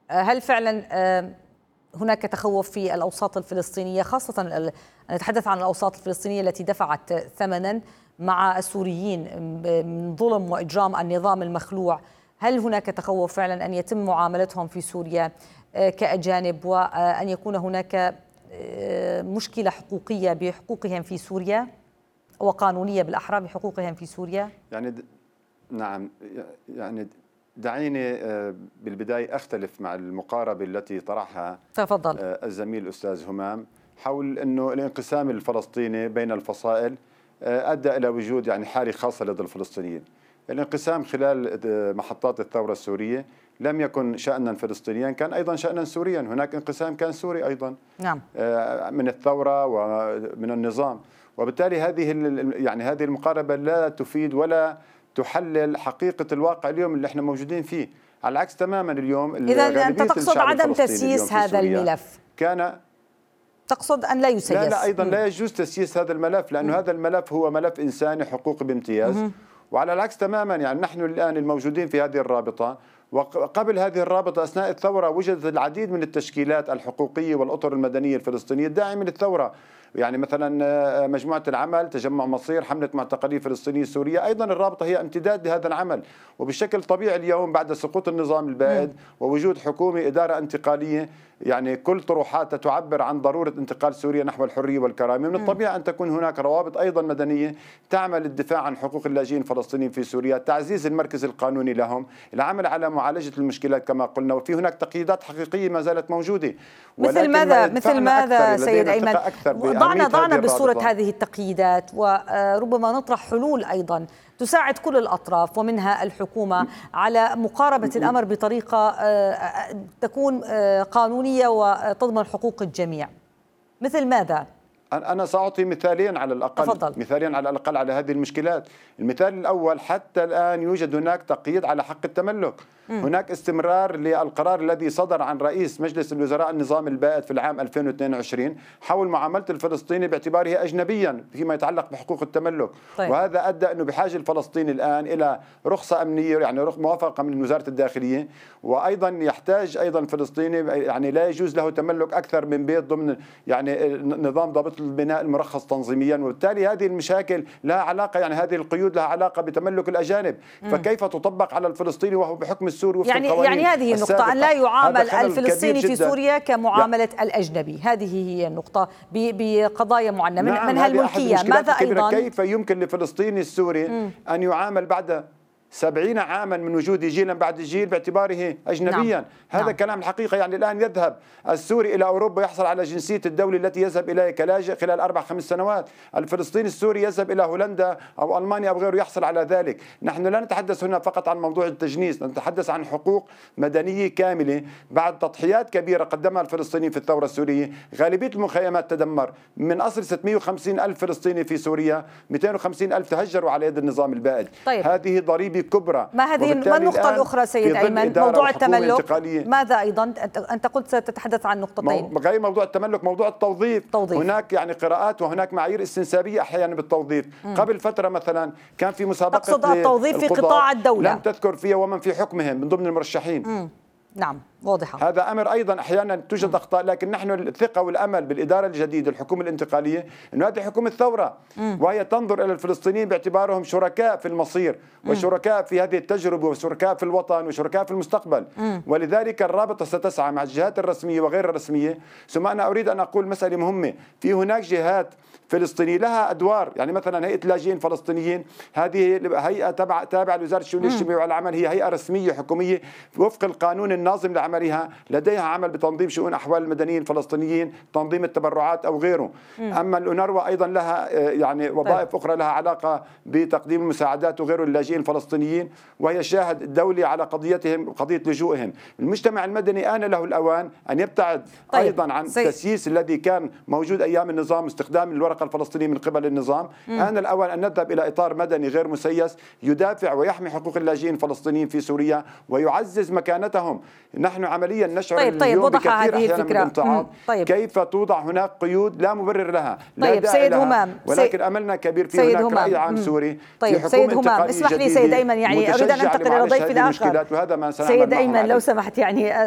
هل فعلا هناك تخوف في الأوساط الفلسطينية، خاصة نتحدث عن الأوساط الفلسطينية التي دفعت ثمنا مع السوريين من ظلم وإجرام النظام المخلوع؟ هل هناك تخوف فعلا أن يتم معاملتهم في سوريا كأجانب، وأن يكون هناك مشكلة حقوقية بحقوقهم في سوريا، وقانونية بالأحرى بحقوقهم في سوريا؟ نعم، دعيني بالبداية أختلف مع المقاربة التي طرحها تفضل الزميل الأستاذ همام حول أنه الانقسام الفلسطيني بين الفصائل أدى إلى وجود حالة خاصة لدى الفلسطينيين. الانقسام خلال محطات الثورة السورية لم يكن شأنا فلسطينيا، كان أيضا شأنا سوريا. هناك انقسام كان سوري أيضا، نعم، من الثورة ومن النظام. وبالتالي هذه المقاربة لا تفيد ولا تحلل حقيقة الواقع اليوم اللي احنا موجودين فيه. على العكس تماما اليوم إذا أنت تقصد عدم تسييس هذا الملف؟ تقصد أن لا يسيس؟ لا أيضا لا يجوز تسييس هذا الملف، لأنه هذا الملف هو ملف إنساني حقوقي بامتياز. وعلى العكس تماما نحن الآن الموجودين في هذه الرابطة، وقبل هذه الرابطة أثناء الثورة وجدت العديد من التشكيلات الحقوقية والأطر المدنية الفلسطينية الداعمة للثورة. مثلا مجموعة العمل، تجمع مصير، حملة معتقلي فلسطينية سورية، أيضا الرابطة هي امتداد لهذا العمل. وبشكل طبيعي اليوم بعد سقوط النظام البائد ووجود حكومة إدارة انتقالية كل طروحاتها تعبر عن ضرورة انتقال سوريا نحو الحرية والكرامة، من الطبيعي أن تكون هناك روابط أيضا مدنية تعمل للدفاع عن حقوق اللاجئين الفلسطينيين في سوريا، تعزيز المركز القانوني لهم، العمل على معالجة المشكلات كما قلنا. وفي هناك تقييدات حقيقية ما زالت موجودة. مثل ماذا سيد أيمن؟ ضعنا بصورة هذه التقييدات، وربما نطرح حلول أيضا تساعد كل الأطراف ومنها الحكومة على مقاربة الأمر بطريقة تكون قانونية وتضمن حقوق الجميع. مثل ماذا؟ أنا سأعطي مثالين على الأقل. تفضل. مثالين على الأقل على هذه المشكلات. المثال الأول، حتى الآن يوجد هناك تقييد على حق التملك. هناك استمرار للقرار الذي صدر عن رئيس مجلس الوزراء النظام البائد في العام 2022 حول معاملة الفلسطيني باعتباره أجنبيا فيما يتعلق بحقوق التملك. طيب. وهذا أدى أنه بحاجة الفلسطيني الآن إلى رخصة أمنية، موافقة من وزارة الداخلية. وأيضا يحتاج أيضا الفلسطيني لا يجوز له تملك أكثر من بيت ضمن نظام ضابط البناء المرخص تنظيميا. وبالتالي هذه المشاكل لها علاقة، هذه القيود لها علاقة بتملك الأجانب. فكيف تطبق على الفلسطيني وهو بحكم السوري وفق القوانين يعني هذه النقطة، أن لا يعامل الفلسطيني في سوريا كمعاملة الأجنبي. هذه هي النقطة بقضايا معينة منها الملكية. ماذا أيضا؟ كيف يمكن لفلسطيني السوري أن يعامل بعد 70 عاما من وجود جيلا بعد جيل باعتباره أجنبيا؟ نعم. هذا كلام الحقيقة. الآن يذهب السوري إلى أوروبا يحصل على جنسية الدولة التي يذهب إليها كلاجئ خلال 4-5 سنوات. الفلسطيني السوري يذهب إلى هولندا أو ألمانيا أو غيره يحصل على ذلك. نحن لا نتحدث هنا فقط عن موضوع التجنيس، نتحدث عن حقوق مدنية كاملة بعد تضحيات كبيرة قدمها الفلسطينيين في الثورة السورية. غالبية المخيمات تدمر. من أصل 650 ألف فلسطيني في سوريا 250 ألف تهجروا على يد النظام البائد. طيب. هذه ضريبة كبرى. ما النقطة الأخرى سيد أيمن؟ موضوع التملك. ماذا أيضا؟ أنت قلت ستتحدث عن نقطتين. غير موضوع التملك، موضوع التوظيف. هناك قراءات وهناك معايير استنسابية أحيانا بالتوظيف. قبل فترة مثلا كان في مسابقة تقصد التوظيف في قطاع الدولة، لم تذكر فيها ومن في حكمهم من ضمن المرشحين. نعم، واضحة. هذا أمر أيضا أحيانا توجد أخطاء، لكن نحن الثقة والأمل بالإدارة الجديدة الحكومة الانتقالية أنه هذه حكومة ثورة، وهي تنظر إلى الفلسطينيين باعتبارهم شركاء في المصير وشركاء في هذه التجربة وشركاء في الوطن وشركاء في المستقبل. ولذلك الرابطة ستسعى مع الجهات الرسمية وغير الرسمية. ثم أنا أريد أن أقول مسألة مهمة. في هناك جهات فلسطينية لها أدوار، مثلا هيئة لاجئين فلسطينيين، هذه هيئة تابعة لوزارة الشؤون الاجتماعية والعمل، هي هيئة رسمية حكومية وفق القانون الناظم لعملها، لديها عمل بتنظيم شؤون أحوال المدنيين الفلسطينيين، تنظيم التبرعات أو غيره. أما الأونروا أيضا لها وظائف أخرى لها علاقة بتقديم المساعدات وغيره للاجئين الفلسطينيين، وهي الشاهد الدولي على قضيتهم، قضية لجوئهم. المجتمع المدني آن له الأوان أن يبتعد أيضا عن التسييس الذي كان موجود أيام النظام، استخدام الورقة الفلسطينية من قبل النظام. آن الأوان أن نذهب إلى إطار مدني غير مسيس يدافع ويحمي حقوق اللاجئين الفلسطينيين في سوريا ويعزز مكانتهم. نحن عمليا نشعر اليوم بكثير أحيانا من الامتعاض. كيف توضع هناك قيود لا مبرر لها، لا داعي لها، ولكن أملنا كبير في هناك رأي عام سوري. طيب سيد همام، اسمح لي سيد أيمن، أريد أن أنتقل إلى ضيفي الآخر. وهذا ما سيد أيمن لو سمحت،